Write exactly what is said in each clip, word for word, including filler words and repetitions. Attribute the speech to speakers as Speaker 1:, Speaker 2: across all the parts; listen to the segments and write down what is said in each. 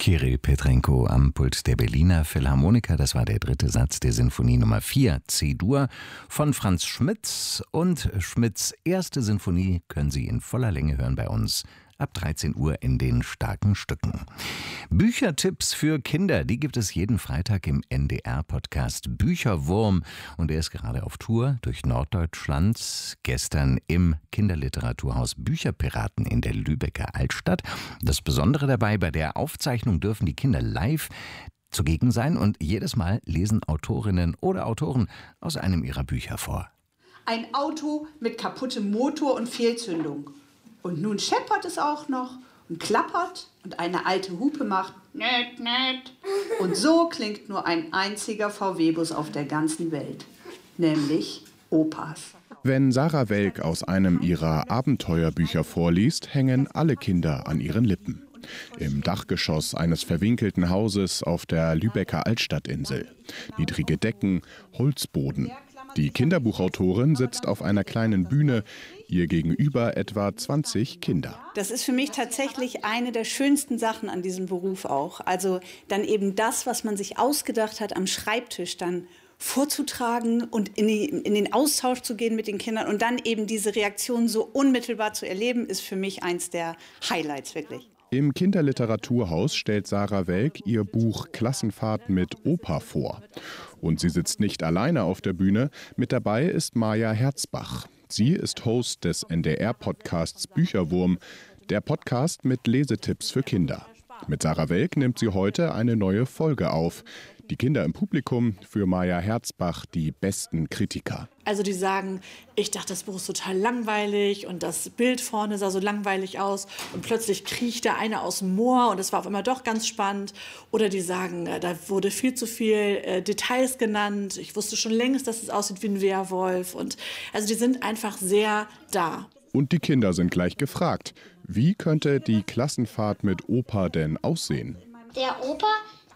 Speaker 1: Kirill Petrenko am Pult der Berliner Philharmoniker. Das war der dritte Satz der Sinfonie Nummer vier, C-Dur von Franz Schmitz. Und Schmitz' erste Sinfonie können Sie in voller Länge hören bei uns ab dreizehn Uhr in den starken Stücken. Büchertipps für Kinder, die gibt es jeden Freitag im N D R-Podcast Bücherwurm. Und er ist gerade auf Tour durch Norddeutschland. Gestern im Kinderliteraturhaus Bücherpiraten in der Lübecker Altstadt. Das Besondere dabei, bei der Aufzeichnung dürfen die Kinder live zugegen sein und jedes Mal lesen Autorinnen oder Autoren aus einem ihrer Bücher vor.
Speaker 2: Ein Auto mit kaputtem Motor und Fehlzündung. Und nun scheppert es auch noch und klappert und eine alte Hupe macht nett, nett. Und so klingt nur ein einziger V W-Bus auf der ganzen Welt, nämlich Opas.
Speaker 3: Wenn Sarah Welk aus einem ihrer Abenteuerbücher vorliest, hängen alle Kinder an ihren Lippen. Im Dachgeschoss eines verwinkelten Hauses auf der Lübecker Altstadtinsel. Niedrige Decken, Holzboden. Die Kinderbuchautorin sitzt auf einer kleinen Bühne, ihr gegenüber etwa zwanzig Kinder.
Speaker 2: Das ist für mich tatsächlich eine der schönsten Sachen an diesem Beruf auch. Also dann eben das, was man sich ausgedacht hat am Schreibtisch, dann vorzutragen und in, die, in den Austausch zu gehen mit den Kindern und dann eben diese Reaktion so unmittelbar zu erleben, ist für mich eins der Highlights wirklich.
Speaker 3: Im Kinderliteraturhaus stellt Sarah Welk ihr Buch Klassenfahrt mit Opa vor. Und sie sitzt nicht alleine auf der Bühne, mit dabei ist Maja Herzbach. Sie ist Host des N D R-Podcasts Bücherwurm, der Podcast mit Lesetipps für Kinder. Mit Sarah Welk nimmt sie heute eine neue Folge auf. Die Kinder im Publikum, für Maja Herzbach die besten Kritiker.
Speaker 4: Also die sagen, ich dachte, das Buch ist total langweilig und das Bild vorne sah so langweilig aus und plötzlich kriecht da einer aus dem Moor und es war auf einmal doch ganz spannend. Oder die sagen, da wurde viel zu viel äh, Details genannt. Ich wusste schon längst, dass es aussieht wie ein Werwolf. Und also die sind einfach sehr da.
Speaker 3: Und die Kinder sind gleich gefragt. Wie könnte die Klassenfahrt mit Opa denn aussehen?
Speaker 5: Der Opa,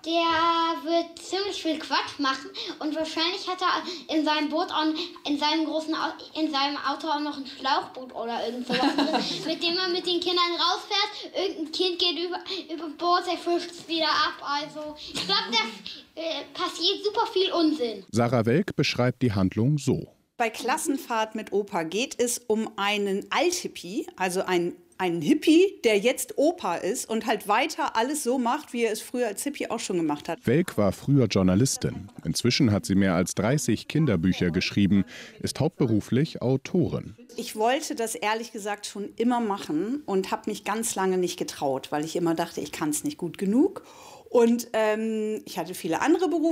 Speaker 5: der wird ziemlich viel Quatsch machen und wahrscheinlich hat er in seinem Boot, auch, in seinem großen in seinem Auto auch noch ein Schlauchboot oder irgend sowas drin, mit dem er mit den Kindern rausfährt. Irgendein Kind geht über, über Bord, er fischt es wieder ab. Also ich glaube, da äh, passiert super viel Unsinn.
Speaker 3: Sarah Welk beschreibt die Handlung so.
Speaker 2: Bei Klassenfahrt mit Opa geht es um einen Althippie, also einen Ein Hippie, der jetzt Opa ist und halt weiter alles so macht, wie er es früher als Hippie auch schon gemacht hat.
Speaker 3: Welk war früher Journalistin. Inzwischen hat sie mehr als dreißig Kinderbücher geschrieben, ist hauptberuflich Autorin.
Speaker 2: Ich wollte das ehrlich gesagt schon immer machen und habe mich ganz lange nicht getraut, weil ich immer dachte, ich kann es nicht gut genug. Und ähm, ich hatte viele andere Berufe.